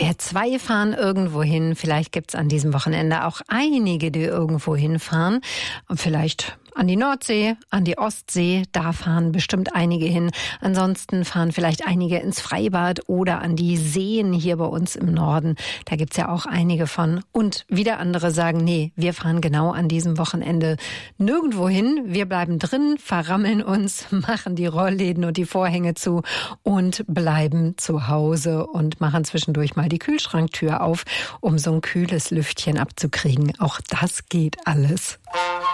Wir zwei fahren irgendwo hin. Vielleicht gibt's an diesem Wochenende auch einige, die irgendwo hinfahren. Und vielleicht an die Nordsee, an die Ostsee, da fahren bestimmt einige hin. Ansonsten fahren vielleicht einige ins Freibad oder an die Seen hier bei uns im Norden. Da gibt's ja auch einige von. Und wieder andere sagen, nee, wir fahren genau an diesem Wochenende nirgendwo hin. Wir bleiben drin, verrammeln uns, machen die Rollläden und die Vorhänge zu und bleiben zu Hause und machen zwischendurch mal die Kühlschranktür auf, um so ein kühles Lüftchen abzukriegen. Auch das geht alles.